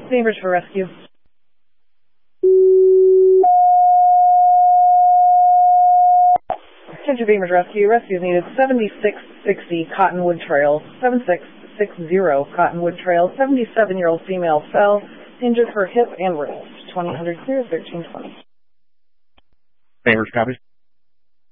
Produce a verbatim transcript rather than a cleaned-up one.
Bainbridge for rescue. Attention Bainbridge Rescue. Rescue is needed. seventy-six sixty Cottonwood Trail. seventy-six sixty Cottonwood Trail. seventy-seven-year-old female fell, injured her hip and wrist. twenty hundred clear, thirteen twenty. Bainbridge copies.